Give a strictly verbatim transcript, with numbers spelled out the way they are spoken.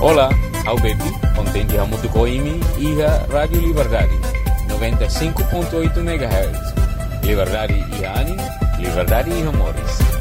Olá, ao Bepi, contente a Mutucoimi e a Rádio Liberdade, noventa e cinco ponto oito megahertz. Liberdade e Anin, Liberdade e Amores.